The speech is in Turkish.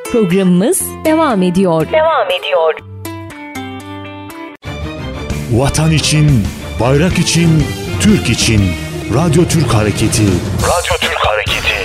Programımız devam ediyor. Vatan için, bayrak için, Türk için. Radyo Türk Hareketi. Radyo Türk Hareketi.